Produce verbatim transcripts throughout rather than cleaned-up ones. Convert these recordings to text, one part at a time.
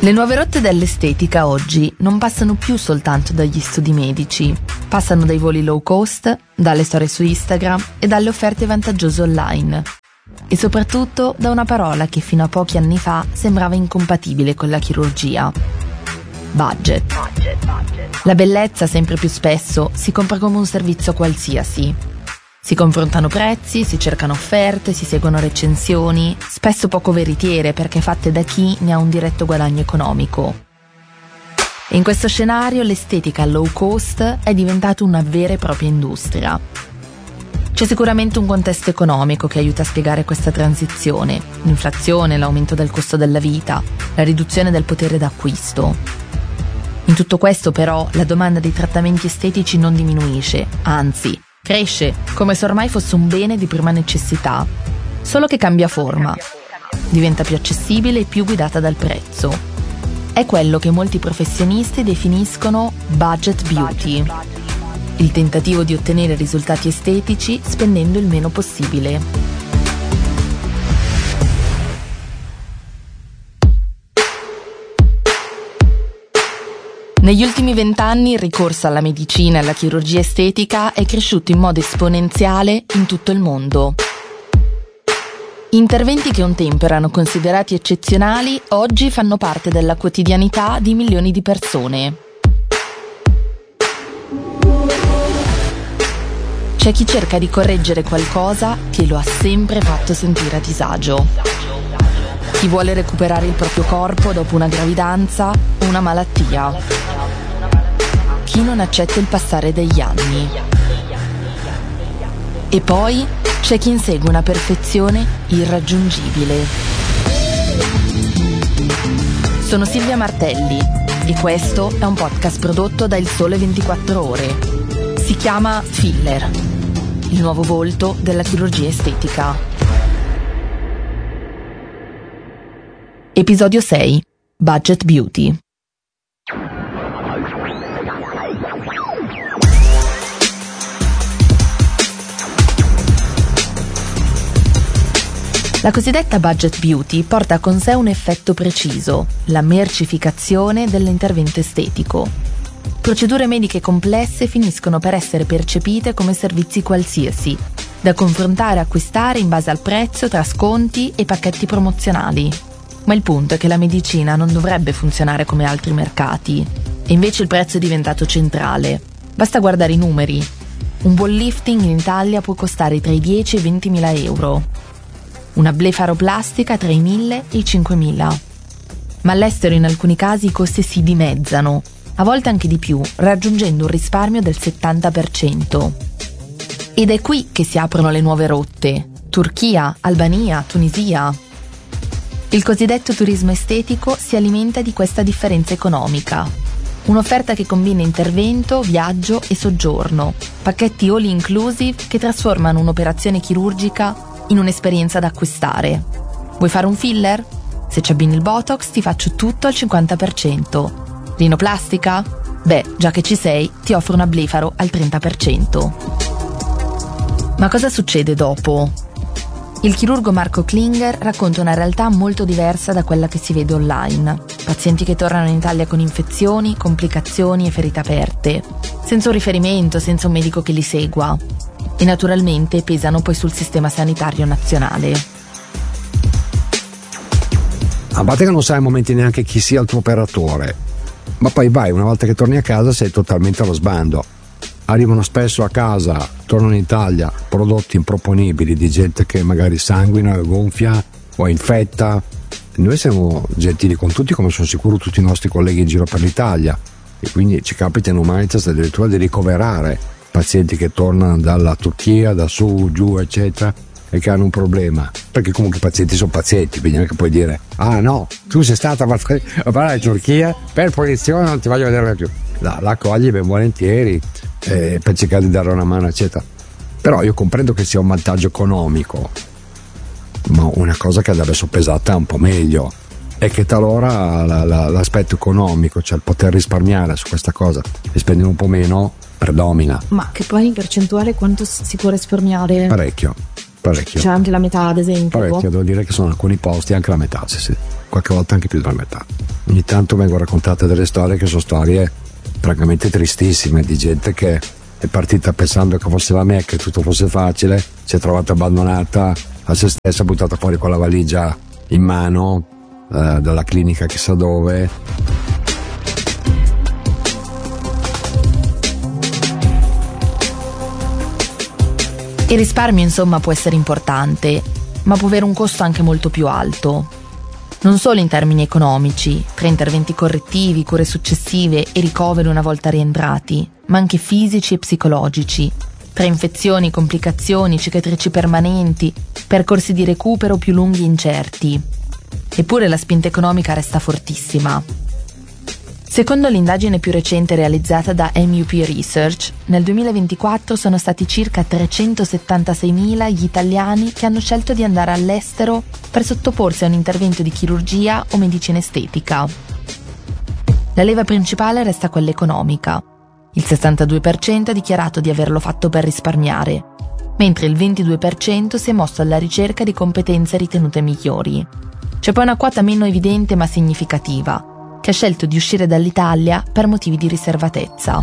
Le nuove rotte dell'estetica oggi non passano più soltanto dagli studi medici, passano dai voli low cost, dalle storie su Instagram e dalle offerte vantaggiose online. E soprattutto da una parola che fino a pochi anni fa sembrava incompatibile con la chirurgia. Budget. La bellezza sempre più spesso si compra come un servizio qualsiasi. Si confrontano prezzi, si cercano offerte, si seguono recensioni, spesso poco veritiere perché fatte da chi ne ha un diretto guadagno economico. E in questo scenario l'estetica low cost è diventata una vera e propria industria. C'è sicuramente un contesto economico che aiuta a spiegare questa transizione: l'inflazione, l'aumento del costo della vita, la riduzione del potere d'acquisto. In tutto questo però la domanda dei trattamenti estetici non diminuisce, anzi cresce, come se ormai fosse un bene di prima necessità, solo che cambia forma, diventa più accessibile e più guidata dal prezzo. È quello che molti professionisti definiscono budget beauty, il tentativo di ottenere risultati estetici spendendo il meno possibile. Negli ultimi vent'anni il ricorso alla medicina e alla chirurgia estetica è cresciuto in modo esponenziale in tutto il mondo. Interventi che un tempo erano considerati eccezionali, oggi fanno parte della quotidianità di milioni di persone. C'è chi cerca di correggere qualcosa che lo ha sempre fatto sentire a disagio. Chi vuole recuperare il proprio corpo dopo una gravidanza o una malattia. Chi non accetta il passare degli anni. E poi c'è chi insegue una perfezione irraggiungibile. Sono Silvia Martelli e questo è un podcast prodotto da Il Sole ventiquattro Ore. Si chiama Filler, il nuovo volto della chirurgia estetica. Episodio sei. Budget Beauty. La cosiddetta budget beauty porta con sé un effetto preciso, la mercificazione dell'intervento estetico. Procedure mediche complesse finiscono per essere percepite come servizi qualsiasi, da confrontare e acquistare in base al prezzo tra sconti e pacchetti promozionali. Ma il punto è che la medicina non dovrebbe funzionare come altri mercati, e invece il prezzo è diventato centrale. Basta guardare i numeri. Un buon lifting in Italia può costare tra i dieci e i ventimila euro. Una blefaroplastica tra i mille e i cinquemila. Ma all'estero in alcuni casi i costi si dimezzano, a volte anche di più, raggiungendo un risparmio del settanta per cento. Ed è qui che si aprono le nuove rotte: Turchia, Albania, Tunisia. Il cosiddetto turismo estetico si alimenta di questa differenza economica. Un'offerta che combina intervento, viaggio e soggiorno, pacchetti all inclusive che trasformano un'operazione chirurgica in un'esperienza da acquistare. Vuoi fare un filler? Se ci abbini il Botox ti faccio tutto al cinquanta per cento. Rinoplastica? Beh, già che ci sei, ti offro una blefaro al trenta per cento. Ma cosa succede dopo? Il chirurgo Marco Klinger racconta una realtà molto diversa da quella che si vede online. Pazienti che tornano in Italia con infezioni, complicazioni e ferite aperte, senza un riferimento, senza un medico che li segua. E naturalmente pesano poi sul sistema sanitario nazionale. A parte che non sai a momenti neanche chi sia il tuo operatore, ma poi vai, una volta che torni a casa sei totalmente allo sbando. Arrivano spesso a casa, tornano in Italia, prodotti improponibili di gente che magari sanguina, gonfia o infetta. Noi siamo gentili con tutti, come sono sicuro tutti i nostri colleghi in giro per l'Italia, e quindi ci capita in Humanitas addirittura di ricoverare pazienti che tornano dalla Turchia, da su, giù, eccetera, e che hanno un problema, perché comunque i pazienti sono pazienti, quindi non è che puoi dire: ah no, tu sei stata a parlare in Turchia, per punizione non ti voglio vedere più. La, la accogli ben volentieri eh, per cercare di dare una mano, eccetera. Però io comprendo che sia un vantaggio economico, ma una cosa che andrebbe soppesata un po' meglio è che talora la, la, l'aspetto economico, cioè il poter risparmiare su questa cosa e spendere un po' meno, predomina. Ma che poi in percentuale quanto si può risparmiare? Parecchio, parecchio. Cioè anche la metà, ad esempio? Parecchio, devo dire che sono alcuni posti anche la metà, sì, sì. Qualche volta anche più della metà. ogni tanto vengono raccontate delle storie che sono storie francamente tristissime, di gente che è partita pensando che fosse la Mecca, che tutto fosse facile, si è trovata abbandonata a se stessa, buttata fuori con la valigia in mano eh, dalla clinica chissà dove. Il risparmio, insomma, può essere importante, ma può avere un costo anche molto più alto. Non solo in termini economici, tra interventi correttivi, cure successive e ricoveri una volta rientrati, ma anche fisici e psicologici, tra infezioni, complicazioni, cicatrici permanenti, percorsi di recupero più lunghi e incerti. Eppure la spinta economica resta fortissima. Secondo l'indagine più recente realizzata da M U P Research, nel duemilaventiquattro sono stati circa trecentosettantaseimila gli italiani che hanno scelto di andare all'estero per sottoporsi a un intervento di chirurgia o medicina estetica. La leva principale resta quella economica. Il sessantadue per cento ha dichiarato di averlo fatto per risparmiare, mentre il ventidue per cento si è mosso alla ricerca di competenze ritenute migliori. C'è poi una quota meno evidente ma significativa, che ha scelto di uscire dall'Italia per motivi di riservatezza.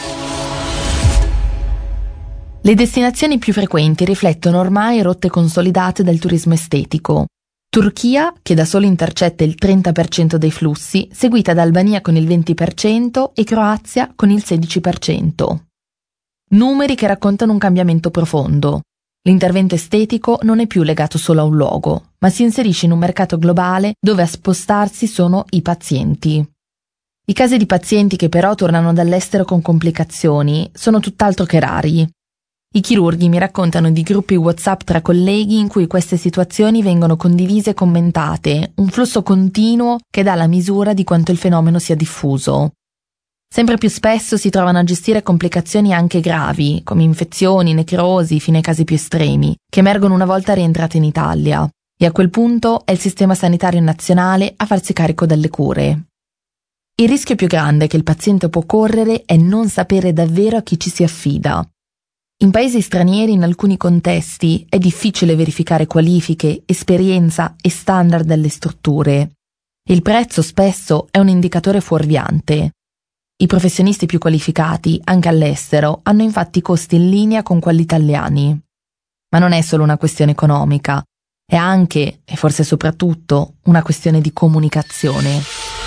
Le destinazioni più frequenti riflettono ormai rotte consolidate del turismo estetico. Turchia, che da solo intercetta il trenta per cento dei flussi, seguita da Albania con il venti per cento e Croazia con il sedici per cento. Numeri che raccontano un cambiamento profondo. L'intervento estetico non è più legato solo a un luogo, ma si inserisce in un mercato globale dove a spostarsi sono i pazienti. I casi di pazienti che però tornano dall'estero con complicazioni sono tutt'altro che rari. I chirurghi mi raccontano di gruppi WhatsApp tra colleghi in cui queste situazioni vengono condivise e commentate, un flusso continuo che dà la misura di quanto il fenomeno sia diffuso. Sempre più spesso si trovano a gestire complicazioni anche gravi, come infezioni, necrosi, fino ai casi più estremi, che emergono una volta rientrati in Italia. E a quel punto è il sistema sanitario nazionale a farsi carico delle cure. Il rischio più grande che il paziente può correre è non sapere davvero a chi ci si affida. In paesi stranieri, in alcuni contesti, è difficile verificare qualifiche, esperienza e standard delle strutture. Il prezzo spesso è un indicatore fuorviante. I professionisti più qualificati, anche all'estero, hanno infatti costi in linea con quelli italiani. Ma non è solo una questione economica, è anche, e forse soprattutto, una questione di comunicazione.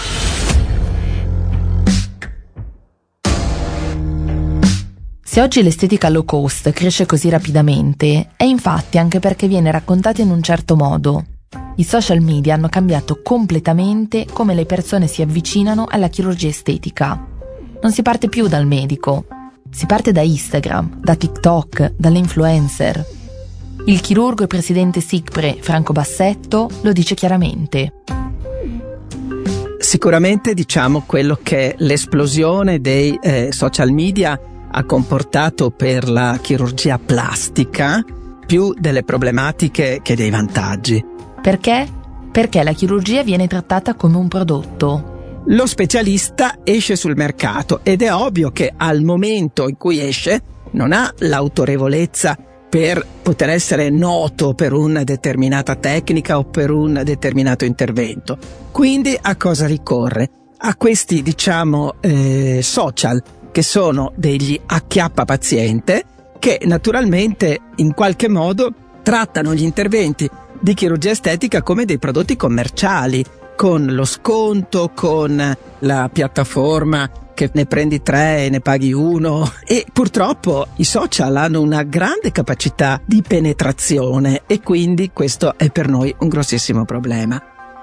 Se oggi l'estetica low cost cresce così rapidamente, è infatti anche perché viene raccontata in un certo modo. I social media hanno cambiato completamente come le persone si avvicinano alla chirurgia estetica. Non si parte più dal medico, si parte da Instagram, da TikTok, dalle influencer. Il chirurgo e presidente SICPRE Franco Bassetto lo dice chiaramente. Sicuramente diciamo quello che l'esplosione dei eh, social media ha comportato per la chirurgia plastica più delle problematiche che dei vantaggi. Perché? Perché la chirurgia viene trattata come un prodotto. Lo specialista esce sul mercato ed è ovvio che al momento in cui esce non ha l'autorevolezza per poter essere noto per una determinata tecnica o per un determinato intervento. Quindi a cosa ricorre? A questi, diciamo, eh, social, che sono degli acchiappa paziente, che naturalmente in qualche modo trattano gli interventi di chirurgia estetica come dei prodotti commerciali, con lo sconto, con la piattaforma che ne prendi tre e ne paghi uno, e purtroppo i social hanno una grande capacità di penetrazione e quindi questo è per noi un grossissimo problema.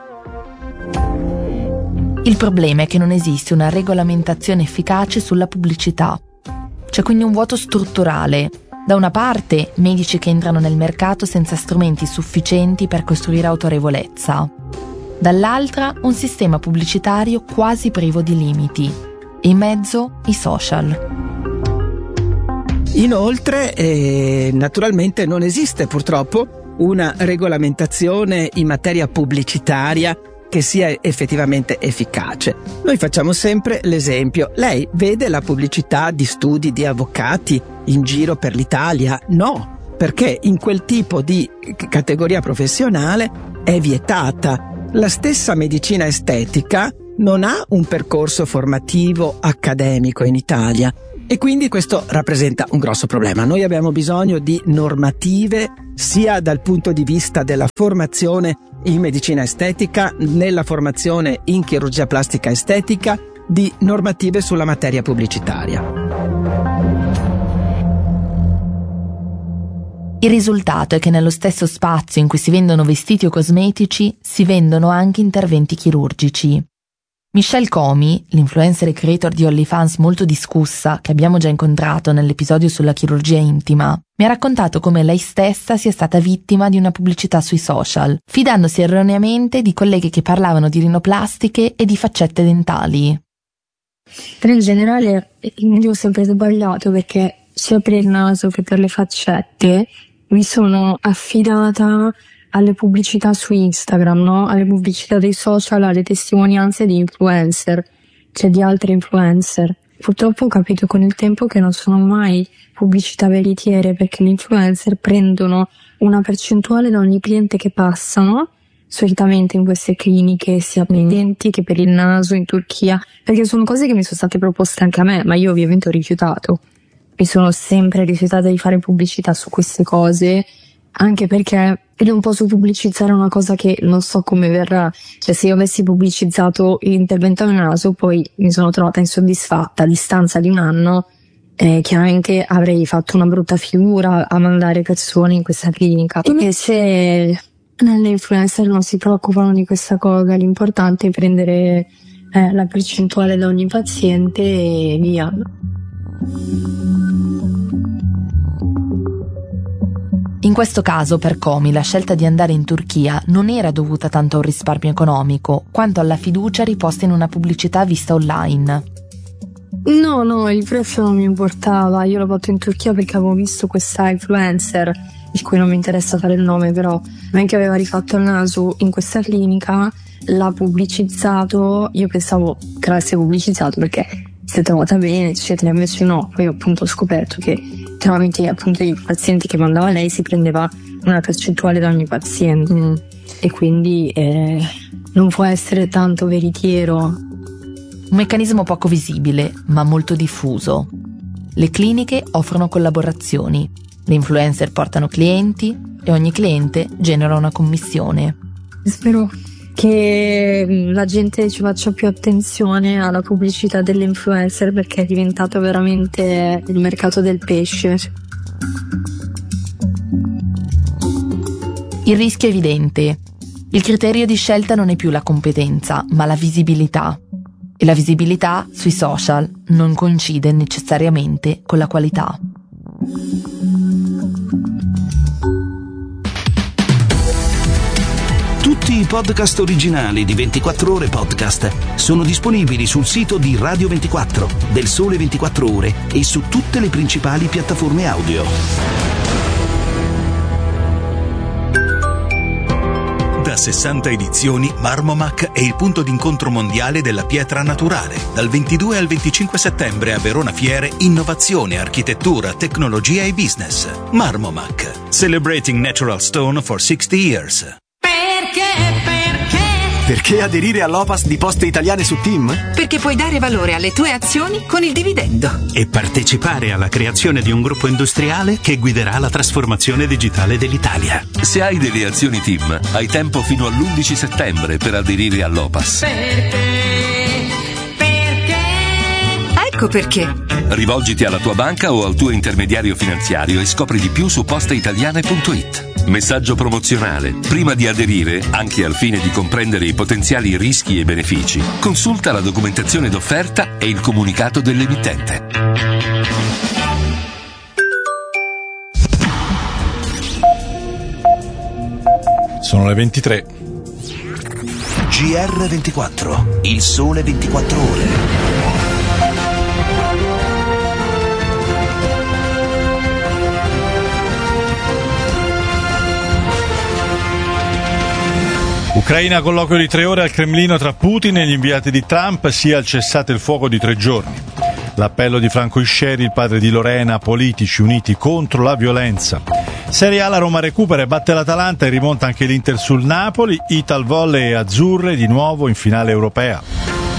Il problema è che non esiste una regolamentazione efficace sulla pubblicità. C'è quindi un vuoto strutturale. Da una parte, medici che entrano nel mercato senza strumenti sufficienti per costruire autorevolezza. Dall'altra, un sistema pubblicitario quasi privo di limiti. E in mezzo, i social. Inoltre, eh, naturalmente non esiste purtroppo una regolamentazione in materia pubblicitaria che sia effettivamente efficace. Noi facciamo sempre l'esempio. Lei vede la pubblicità di studi di avvocati in giro per l'Italia? No, perché in quel tipo di categoria professionale è vietata. La stessa medicina estetica non ha un percorso formativo accademico in Italia e quindi questo rappresenta un grosso problema. Noi abbiamo bisogno di normative sia dal punto di vista della formazione in medicina estetica, nella formazione in chirurgia plastica estetica, di normative sulla materia pubblicitaria. Il risultato è che nello stesso spazio in cui si vendono vestiti o cosmetici si vendono anche interventi chirurgici. Michelle Comey, l'influencer e creator di OnlyFans molto discussa, che abbiamo già incontrato nell'episodio sulla chirurgia intima, mi ha raccontato come lei stessa sia stata vittima di una pubblicità sui social, fidandosi erroneamente di colleghe che parlavano di rinoplastiche e di faccette dentali. Però in generale io ho sempre sbagliato, perché sia per il naso che per le faccette mi sono affidata alle pubblicità su Instagram, no? Alle pubblicità dei social, alle testimonianze di influencer, cioè di altri influencer. Purtroppo ho capito con il tempo che non sono mai pubblicità veritiere, perché gli influencer prendono una percentuale da ogni cliente che passano, solitamente in queste cliniche sia per i denti che per il naso in Turchia, perché sono cose che mi sono state proposte anche a me, ma io ovviamente ho rifiutato. Mi sono sempre rifiutata di fare pubblicità su queste cose, anche perché non posso pubblicizzare una cosa che non so come verrà. Cioè, se io avessi pubblicizzato l'intervento al naso, poi mi sono trovata insoddisfatta a distanza di un anno, eh, chiaramente avrei fatto una brutta figura a mandare persone in questa clinica. Invece le influencer non si preoccupano di questa cosa, l'importante è prendere eh, la percentuale da ogni paziente e via. In questo caso, per Comey, la scelta di andare in Turchia non era dovuta tanto a un risparmio economico, quanto alla fiducia riposta in una pubblicità vista online. No, no, il prezzo non mi importava. Io l'ho fatto in Turchia perché avevo visto questa influencer, di cui non mi interessa fare il nome, però che aveva rifatto il naso in questa clinica, l'ha pubblicizzato. Io pensavo che l'avesse pubblicizzato perché si è trovata bene, eccetera, invece no. Poi appunto ho scoperto che tramite appunto i pazienti che mandava lei si prendeva una percentuale da ogni paziente, mm. e quindi eh, non può essere tanto veritiero. Un meccanismo poco visibile, ma molto diffuso. Le cliniche offrono collaborazioni, le influencer portano clienti e ogni cliente genera una commissione. Spero che la gente ci faccia più attenzione alla pubblicità delle influencer, perché è diventato veramente il mercato del pesce. Il rischio è evidente. Il criterio di scelta non è più la competenza, ma la visibilità. E la visibilità sui social non coincide necessariamente con la qualità. Tutti i podcast originali di ventiquattro Ore Podcast sono disponibili sul sito di Radio ventiquattro, del Sole ventiquattro Ore e su tutte le principali piattaforme audio. Da sessanta edizioni, Marmomac è il punto d'incontro mondiale della pietra naturale. Dal ventidue al venticinque settembre a Verona Fiere, innovazione, architettura, tecnologia e business. Marmomac, celebrating natural stone for sixty years. Perché aderire all'O P A S di Poste Italiane su Team? Perché puoi dare valore alle tue azioni con il dividendo. E partecipare alla creazione di un gruppo industriale che guiderà la trasformazione digitale dell'Italia. Se hai delle azioni Team, hai tempo fino all'undici settembre per aderire all'O P A S. Perché? Perché? Ecco perché. Rivolgiti alla tua banca o al tuo intermediario finanziario e scopri di più su posteitaliane punto it. Messaggio promozionale. Prima di aderire, anche al fine di comprendere i potenziali rischi e benefici, consulta la documentazione d'offerta e il comunicato dell'emittente. Sono le ventitré. G R ventiquattro, il Sole ventiquattro Ore. Ucraina, colloquio di tre ore al Cremlino tra Putin e gli inviati di Trump, sia il cessate il fuoco di tre giorni. L'appello di Franco Iscieri, il padre di Lorena, politici uniti contro la violenza. Serie A, la Roma recupera e batte l'Atalanta e rimonta anche l'Inter sul Napoli. Ital Volley e Azzurre di nuovo in finale europea.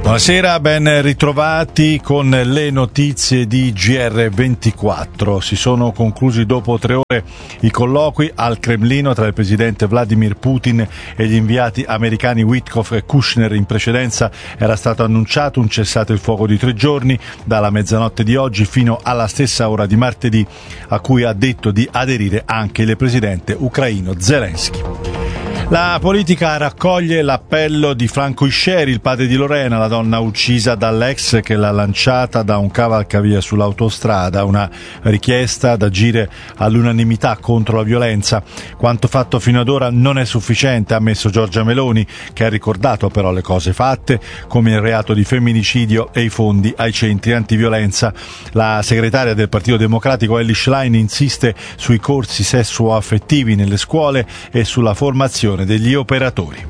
Buonasera, ben ritrovati con le notizie di G R ventiquattro. Si sono conclusi dopo tre ore i colloqui al Cremlino tra il presidente Vladimir Putin e gli inviati americani Witkoff e Kushner. In precedenza era stato annunciato un cessate il fuoco di tre giorni, dalla mezzanotte di oggi fino alla stessa ora di martedì, a cui ha detto di aderire anche il presidente ucraino Zelensky. La politica raccoglie l'appello di Franco Isceri, il padre di Lorena, la donna uccisa dall'ex che l'ha lanciata da un cavalcavia sull'autostrada, una richiesta ad agire all'unanimità contro la violenza. Quanto fatto fino ad ora non è sufficiente, ha ammesso Giorgia Meloni, che ha ricordato però le cose fatte, come il reato di femminicidio e i fondi ai centri antiviolenza. La segretaria del Partito Democratico Elly Schlein insiste sui corsi sessuo-affettivi nelle scuole e sulla formazione degli operatori.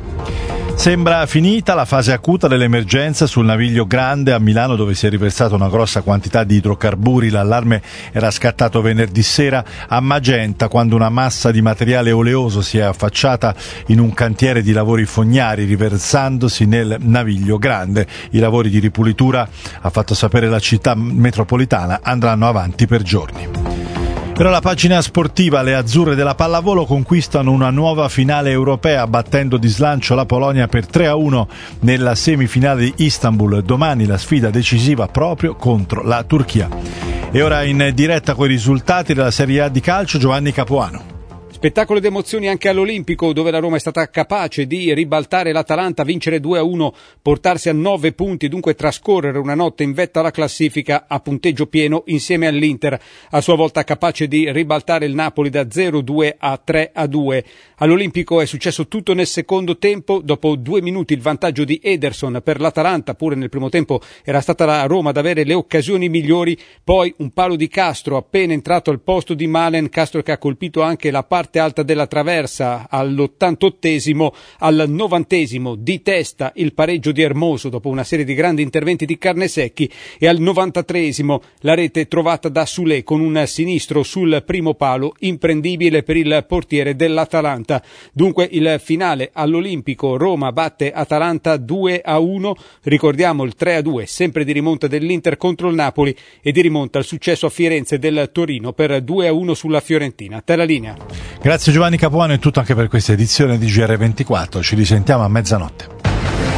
Sembra finita la fase acuta dell'emergenza sul Naviglio Grande a Milano, dove si è riversata una grossa quantità di idrocarburi. L'allarme era scattato venerdì sera a Magenta, quando una massa di materiale oleoso si è affacciata in un cantiere di lavori fognari, riversandosi nel Naviglio Grande. I lavori di ripulitura, ha fatto sapere la città metropolitana, andranno avanti per giorni. Per la pagina sportiva, le azzurre della pallavolo conquistano una nuova finale europea, battendo di slancio la Polonia per tre a uno nella semifinale di Istanbul. Domani la sfida decisiva proprio contro la Turchia. E ora in diretta con i risultati della Serie A di calcio, Giovanni Capuano. Spettacolo d'emozioni anche all'Olimpico, dove la Roma è stata capace di ribaltare l'Atalanta, vincere due a uno, portarsi a nove punti e dunque trascorrere una notte in vetta alla classifica a punteggio pieno insieme all'Inter, a sua volta capace di ribaltare il Napoli da zero a due a tre a due. All'Olimpico è successo tutto nel secondo tempo, dopo due minuti il vantaggio di Ederson per l'Atalanta, pure nel primo tempo era stata la Roma ad avere le occasioni migliori, poi un palo di Castro appena entrato al posto di Malen, Castro che ha colpito anche la parte alta della traversa all'ottantottesimo, al novantesimo di testa il pareggio di Hermoso dopo una serie di grandi interventi di Carnesecchi, e al novantatreesimo la rete trovata da Sule con un sinistro sul primo palo imprendibile per il portiere dell'Atalanta. Dunque il finale all'Olimpico, Roma batte Atalanta due a uno, ricordiamo il tre a due sempre di rimonta dell'Inter contro il Napoli e di rimonta al successo a Firenze del Torino per due a uno sulla Fiorentina. Te la linea. Grazie Giovanni Capuano, è tutto anche per questa edizione di G R ventiquattro, ci risentiamo a mezzanotte.